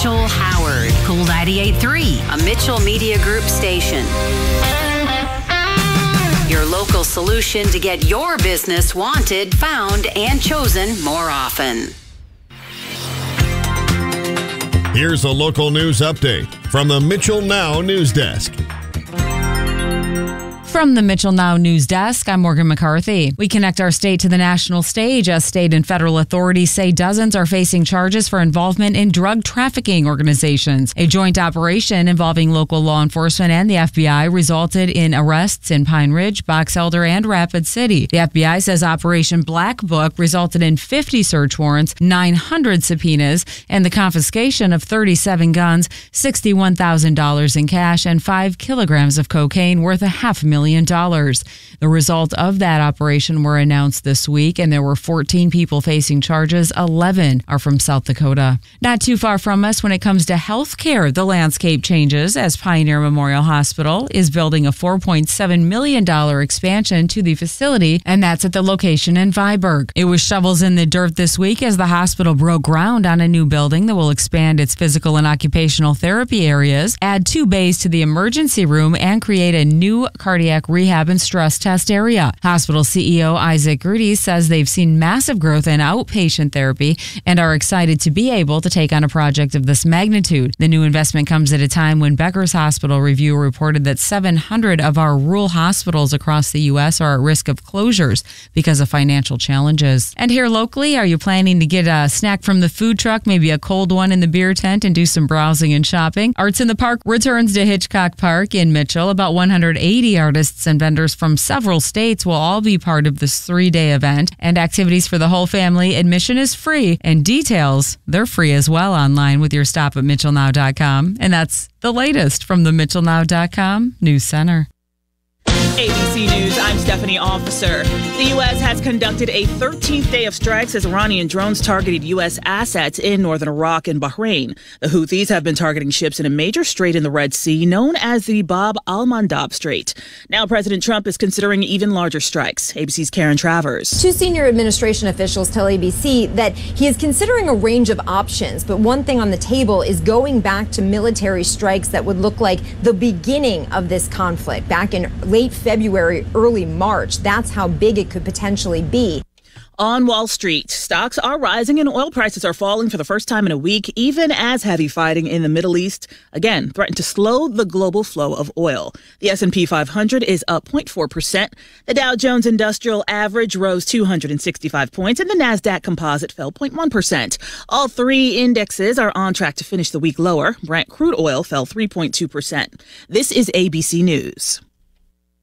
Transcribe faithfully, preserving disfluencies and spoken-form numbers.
Mitchell Howard. Cool ninety-eight point three, a Mitchell Media Group station. Your local solution to get your business wanted, found, and chosen more often. Here's a local news update from the Mitchell Now News Desk. From the Mitchell Now News Desk, I'm Morgan McCarthy. We connect our state to the national stage as state and federal authorities say dozens are facing charges for involvement in drug trafficking organizations. A joint operation involving local law enforcement and the F B I resulted in arrests in Pine Ridge, Box Elder, and Rapid City. The F B I says Operation Black Book resulted in fifty search warrants, nine hundred subpoenas, and the confiscation of thirty-seven guns, sixty-one thousand dollars in cash, and five kilograms of cocaine worth a half million dollars. The result of that operation were announced this week, and there were fourteen people facing charges. eleven are from South Dakota. Not too far from us when it comes to health care, the landscape changes as Pioneer Memorial Hospital is building a four point seven million dollars expansion to the facility, and that's at the location in Viborg. It was shovels in the dirt this week as the hospital broke ground on a new building that will expand its physical and occupational therapy areas, add two bays to the emergency room, and create a new cardiac rehab and stress test area. Hospital C E O Isaac Gertie says they've seen massive growth in outpatient therapy and are excited to be able to take on a project of this magnitude. The new investment comes at a time when Becker's Hospital Review reported that seven hundred of our rural hospitals across the U S are at risk of closures because of financial challenges. And here locally, are you planning to get a snack from the food truck, maybe a cold one in the beer tent, and do some browsing and shopping? Arts in the Park returns to Hitchcock Park in Mitchell. About one hundred eighty artists and vendors from several states will all be part of this three-day event, and activities for the whole family. Admission is free, and details, they're free as well online with your stop at mitchell now dot com. And that's the latest from the mitchell now dot com News Center. A B C News, I'm Stephanie Officer. The U S has conducted a thirteenth day of strikes as Iranian drones targeted U S assets in northern Iraq and Bahrain. The Houthis have been targeting ships in a major strait in the Red Sea known as the Bab al-Mandab Strait. Now President Trump is considering even larger strikes. A B C's Karen Travers. Two senior administration officials tell A B C that he is considering a range of options, but one thing on the table is going back to military strikes that would look like the beginning of this conflict back in late February, early March. That's how big it could potentially be. On Wall Street, stocks are rising and oil prices are falling for the first time in a week, even as heavy fighting in the Middle East, again, threatened to slow the global flow of oil. The S and P five hundred is up zero point four percent. The Dow Jones Industrial Average rose two hundred sixty-five points, and the NASDAQ Composite fell zero point one percent. All three indexes are on track to finish the week lower. Brent crude oil fell three point two percent. This is A B C News.